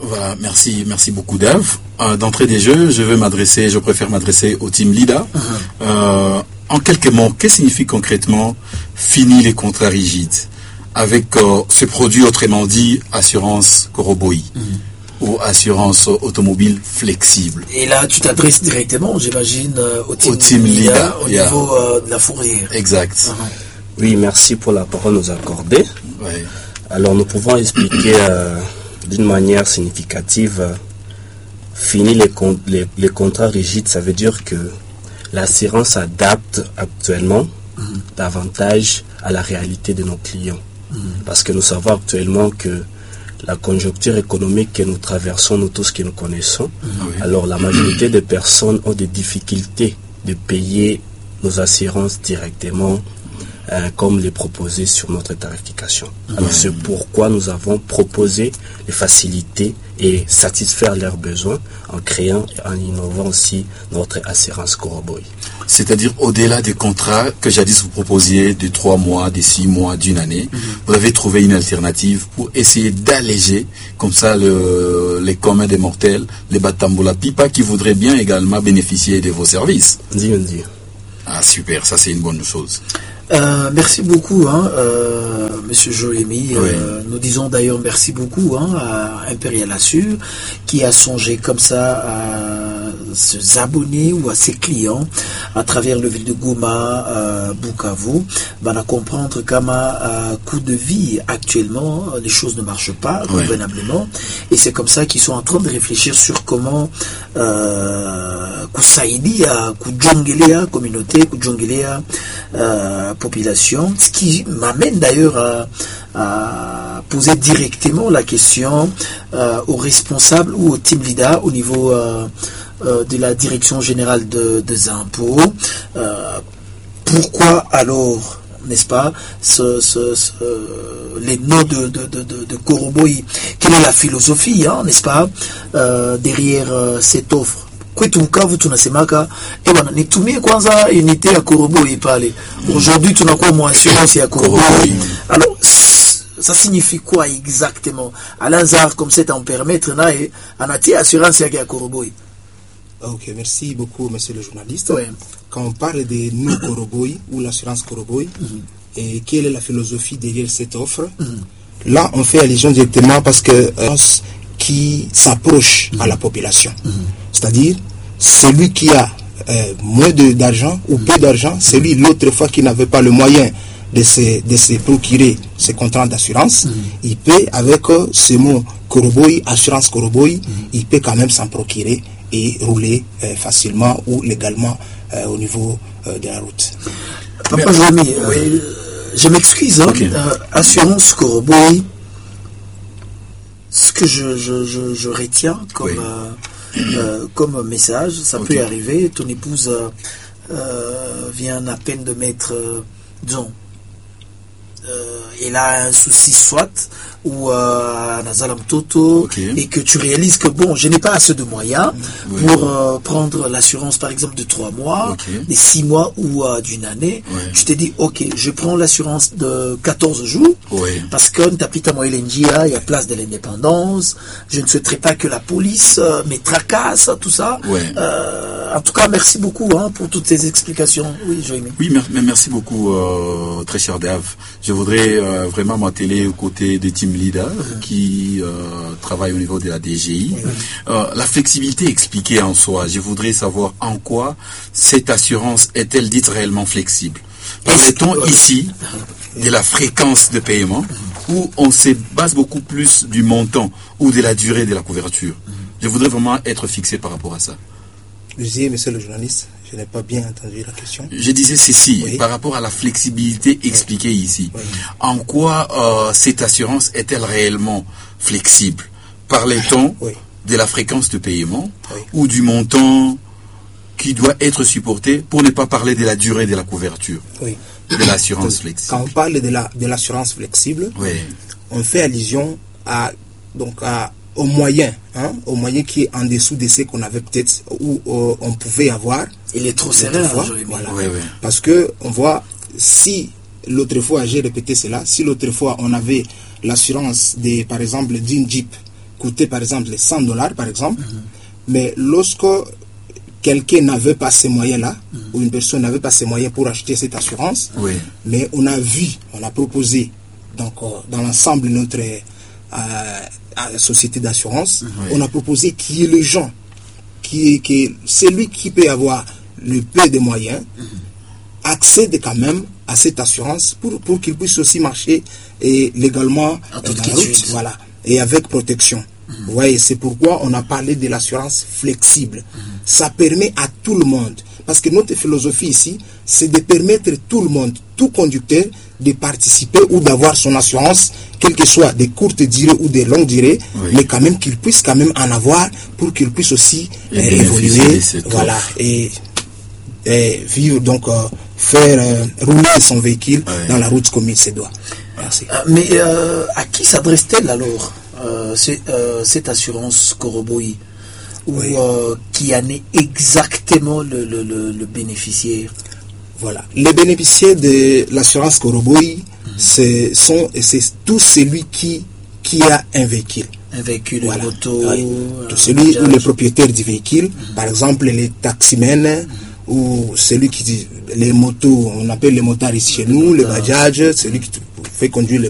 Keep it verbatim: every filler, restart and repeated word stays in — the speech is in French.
Voilà, merci, merci beaucoup Dave. Euh, d'entrée des jeux, je veux m'adresser, je préfère m'adresser au team Lida. Uh-huh. euh, en quelques mots, qu'est-ce que signifie concrètement fini les contrats rigides avec euh, ce produit, autrement dit, assurance Koroboyi uh-huh. ou assurance automobile flexible? Et là, tu t'adresses directement, j'imagine, euh, au team, au team Lida, Lida au yeah. niveau euh, de la fourrière. Exact. Uh-huh. Oui, merci pour la parole nous accordée. Ouais. Alors, nous pouvons expliquer euh, d'une manière significative, euh, fini les, con- les, les contrats rigides, ça veut dire que l'assurance s'adapte actuellement mmh. davantage à la réalité de nos clients. Mmh. Parce que nous savons actuellement que la conjoncture économique que nous traversons, nous tous que nous connaissons, mmh. alors la majorité des personnes ont des difficultés de payer nos assurances directement, Euh, comme les proposer sur notre tarification. Alors mmh. c'est pourquoi nous avons proposé les facilités et satisfaire leurs besoins en créant et en innovant aussi notre assurance Koroboyi. C'est-à-dire au-delà des contrats que jadis vous proposiez de trois mois, de six mois, d'une année, mmh. vous avez trouvé une alternative pour essayer d'alléger comme ça le, les communs des mortels, les Batamboula Pipa qui voudraient bien également bénéficier de vos services. Dis, dis. Ah super, ça c'est une bonne chose. Euh, merci beaucoup, hein, euh, Monsieur Joémy. Oui. Euh, nous disons d'ailleurs merci beaucoup hein, à Impérial Assure qui a songé comme ça à ses abonnés ou à ses clients à travers le ville de Goma, euh, Bukavu, ben, à comprendre qu'à euh, coût de vie actuellement, les choses ne marchent pas oui. convenablement, et c'est comme ça qu'ils sont en train de réfléchir sur comment euh, kusaidia kujongelea communauté, kujongelea euh, population, ce qui m'amène d'ailleurs à, à poser directement la question euh, aux responsables ou au team leader au niveau euh, euh, de la direction générale de, des impôts. Euh, pourquoi alors, n'est-ce pas, ce, ce, ce, les noms de, de, de, de, de Koroboyi? Quelle est la philosophie, hein, n'est-ce pas, euh, derrière euh, cette offre? Kwetu Bukavu tunasemaka eh bwana nitumie kwanza unité ya Koroboyi pale. Aujourd'hui tunakuwa mu assurance ya Koroboyi. Alors ça signifie quoi exactement? Alain-Zar comme c'est en permettre nae anatia assurance ya Koroboyi. Ok, merci beaucoup monsieur le journaliste. Ouais. Quand on parle de nous Koroboyi ou l'assurance Koroboyi mm-hmm. et quelle est la philosophie derrière cette offre? Mm-hmm. Là on fait allusion directement parce que euh, qui s'approche mmh. à la population. Mmh. C'est-à-dire, celui qui a euh, moins de, d'argent ou peu d'argent, celui l'autre fois qui n'avait pas le moyen de se, de se procurer ce contrat d'assurance, mmh. il peut, avec euh, ce mot Koroboyi, assurance Koroboyi, mmh. il peut quand même s'en procurer et rouler euh, facilement ou légalement euh, au niveau euh, de la route. Papa Joémy, euh, oui. je m'excuse, hein, okay. euh, assurance Koroboyi, ce que je, je, je, je retiens comme, oui. euh, euh, comme message, ça okay. peut y arriver. Ton épouse euh, vient à peine de mettre, euh, disons, euh, elle a un souci soit, ou euh, Nazalam Toto, okay. et que tu réalises que bon, je n'ai pas assez de moyens oui. pour euh, prendre l'assurance par exemple de trois mois, okay. de six mois ou euh, d'une année. Oui. Tu te dis, ok, je prends l'assurance de quatorze jours, oui. parce que Ntapita Moelenjia, il y a place de l'indépendance, je ne souhaiterais pas que la police euh, me tracasse, tout ça. Oui. Euh, en tout cas, merci beaucoup hein, pour toutes ces explications. Oui, Joémy. Oui, mer- merci beaucoup, euh, très cher Dave. Je voudrais euh, vraiment m'atteler aux côtés des team leaders mmh. qui euh, travaillent au niveau de la D G I. Mmh. Euh, la flexibilité expliquée en soi, je voudrais savoir en quoi cette assurance est-elle dite réellement flexible. Parle-t-on mmh. ici de la fréquence de paiement mmh. où on se base beaucoup plus du montant ou de la durée de la couverture? Mmh. Je voudrais vraiment être fixé par rapport à ça. Je disais, monsieur le journaliste, je n'ai pas bien entendu la question. Je disais ceci, oui. par rapport à la flexibilité expliquée oui. ici. Oui. En quoi euh, cette assurance est-elle réellement flexible? Parlait-on oui. de la fréquence de paiement oui. ou du montant qui doit être supporté, pour ne pas parler de la durée de la couverture oui. de l'assurance flexible? Quand on parle de, la, de l'assurance flexible, oui. on fait allusion à, donc à au moyen, hein, au moyen qui est en dessous de ce qu'on avait peut-être ou euh, on pouvait avoir. Il est trop serré, voilà. oui, oui. Parce que on voit, si l'autre fois, j'ai répété cela, si l'autre fois on avait l'assurance de, par exemple, d'une Jeep coûter par exemple les cent dollars par exemple, mm-hmm. mais lorsque quelqu'un n'avait pas ces moyens-là, mm-hmm. ou une personne n'avait pas ces moyens pour acheter cette assurance, oui. mais on a vu, on a proposé donc euh, dans l'ensemble de notre euh, société d'assurance, oui. on a proposé qu'il y ait les gens, qui est celui qui peut avoir le peu de moyens, mm-hmm. accède quand même à cette assurance pour, pour qu'il puisse aussi marcher et légalement en toute la route, voilà, et avec protection. Mm-hmm. Vous voyez, c'est pourquoi on a parlé de l'assurance flexible. Mm-hmm. Ça permet à tout le monde, parce que notre philosophie ici, c'est de permettre à tout le monde, tout conducteur, de participer ou d'avoir son assurance, quelle que soit des courtes durées ou des longues durées, oui. mais quand même qu'il puisse quand même en avoir pour qu'il puisse aussi euh, évoluer, voilà, et, et vivre, donc euh, faire euh, rouler son véhicule oui. dans la route comme il se doit. Merci. Euh, mais euh, à qui s'adresse-t-elle alors euh, c'est, euh, cette assurance Koroboyi, ou oui. euh, qui en est exactement le, le, le, le bénéficiaire? Voilà. Les bénéficiaires de l'assurance Koroboyi, mm-hmm. c'est, sont, c'est tout celui qui, qui a un véhicule. Un véhicule, voilà. une moto. Oui. Tout celui ou le propriétaire du véhicule, mm-hmm. par exemple les taximens, mm-hmm. ou celui qui dit les motos, on appelle les motards ici chez nous, les bajaj, celui qui fait conduire les